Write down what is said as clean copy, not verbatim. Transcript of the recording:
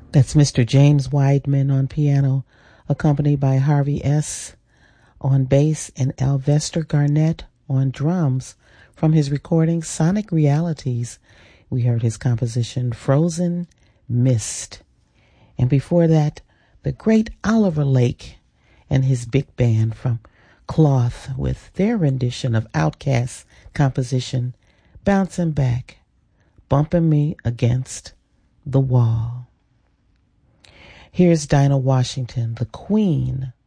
That's Mr. James Weidman on piano, accompanied by Harvey S. on bass and Alvester Garnett on drums. From his recording Sonic Realities, we heard his composition Frozen Mist. And before that, the great Oliver Lake and his big band from Cloth with their rendition of Outkast's composition Bouncing Back, Bumping Me Against the Wall. Here's Dinah Washington, the Queen